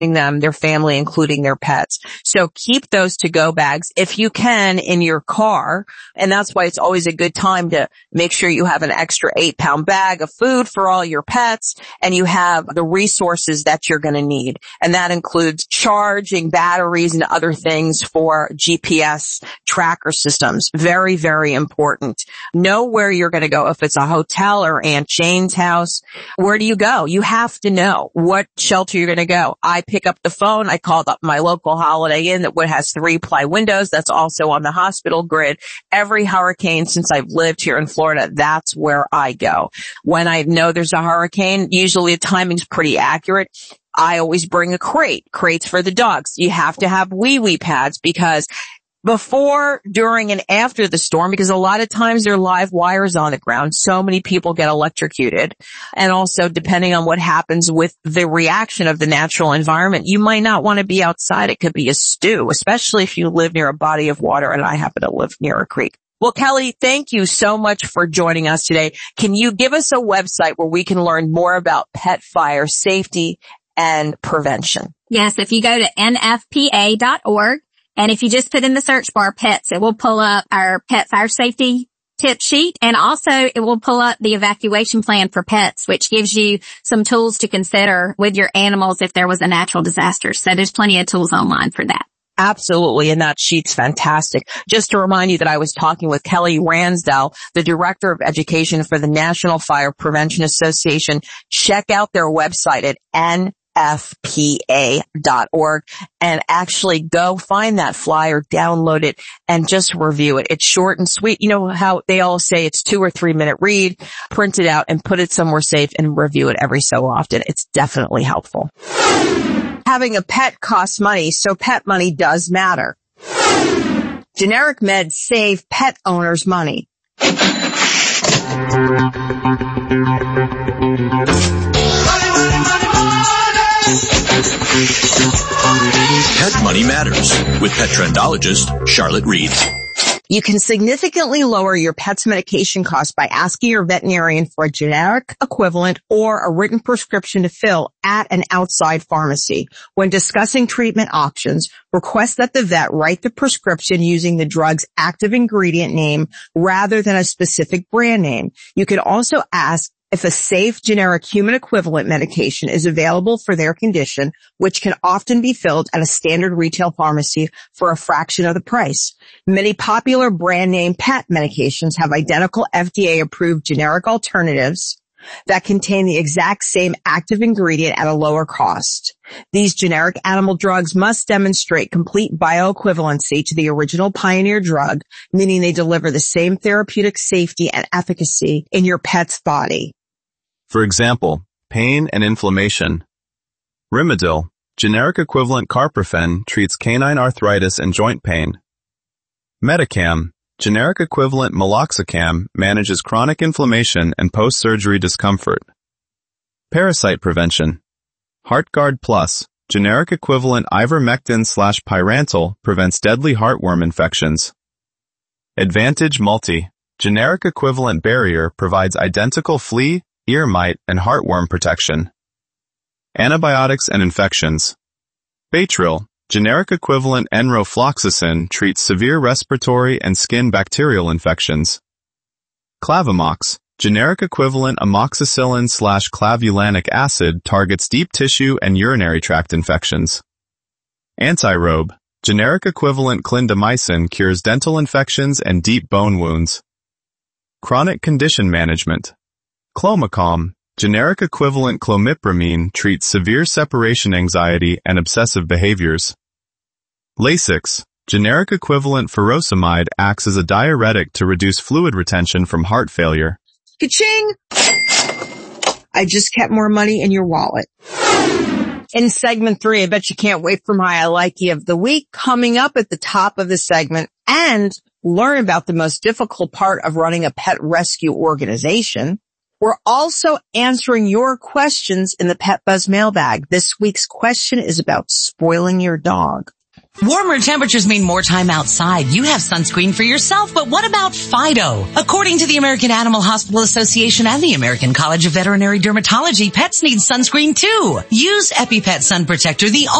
them, their family, including their pets. So keep those to-go bags if you can in your car. And that's why it's always a good time to make sure you have an extra 8-pound bag of food for all your pets and you have the resources that you're going to need. And that includes charging batteries and other things for GPS tracker systems. Very, very important. Know where you're going to go. If it's a hotel or Aunt Jane's house, where do you go? You have to know what shelter you're going to go. I pick up the phone. I called up my local Holiday Inn that has 3-ply windows. That's also on the hospital grid. Every hurricane since I've lived here in Florida, that's where I go. When I know there's a hurricane, usually the timing's pretty accurate. I always bring a crates for the dogs. You have to have wee-wee pads because before, during, and after the storm, because a lot of times there are live wires on the ground. So many people get electrocuted. And also, depending on what happens with the reaction of the natural environment, you might not want to be outside. It could be a stew, especially if you live near a body of water, and I happen to live near a creek. Well, Kelly, thank you so much for joining us today. Can you give us a website where we can learn more about pet fire safety and prevention? Yes, if you go to nfpa.org, and if you just put in the search bar pets, it will pull up our pet fire safety tip sheet. And also it will pull up the evacuation plan for pets, which gives you some tools to consider with your animals if there was a natural disaster. So there's plenty of tools online for that. Absolutely. And that sheet's fantastic. Just to remind you that I was talking with Kelly Ransdell, the Director of Education for the National Fire Prevention Association. Check out their website at nfpa.org and actually go find that flyer, download it, and just review it. It's short and sweet. You know how they all say it's 2 or 3 minute read, print it out and put it somewhere safe and review it every so often. It's definitely helpful. Having a pet costs money, so pet money does matter. Generic meds save pet owners money. Pet Money Matters with pet trendologist Charlotte Reed. You can significantly lower your pet's medication costs by asking your veterinarian for a generic equivalent or a written prescription to fill at an outside pharmacy. When discussing treatment options, request that the vet write the prescription using the drug's active ingredient name rather than a specific brand name. You can also ask if a safe generic human equivalent medication is available for their condition, which can often be filled at a standard retail pharmacy for a fraction of the price. Many popular brand name pet medications have identical FDA-approved generic alternatives that contain the exact same active ingredient at a lower cost. These generic animal drugs must demonstrate complete bioequivalency to the original pioneer drug, meaning they deliver the same therapeutic safety and efficacy in your pet's body. For example, pain and inflammation. Rimadyl, generic equivalent carprofen, treats canine arthritis and joint pain. Metacam, generic equivalent meloxicam, manages chronic inflammation and post-surgery discomfort. Parasite prevention. HeartGuard Plus, generic equivalent ivermectin/pyrantel, prevents deadly heartworm infections. Advantage Multi, generic equivalent barrier, provides identical flea, ear mite, and heartworm protection. Antibiotics and infections. Baytril, generic equivalent enrofloxacin, treats severe respiratory and skin bacterial infections. Clavamox, generic equivalent amoxicillin/clavulanic acid, targets deep tissue and urinary tract infections. Antirobe, generic equivalent clindamycin, cures dental infections and deep bone wounds. Chronic condition management. Clomicalm, generic equivalent clomipramine, treats severe separation anxiety and obsessive behaviors. Lasix, generic equivalent furosemide, acts as a diuretic to reduce fluid retention from heart failure. Ka-ching! I just kept more money in your wallet. In segment 3, I bet you can't wait for my I Like You of the week coming up at the top of the segment, and learn about the most difficult part of running a pet rescue organization. We're also answering your questions in the Pet Buzz mailbag. This week's question is about spoiling your dog. Warmer temperatures mean more time outside. You have sunscreen for yourself, but what about Fido? According to the American Animal Hospital Association and the American College of Veterinary Dermatology, pets need sunscreen too. Use EpiPet Sun Protector, the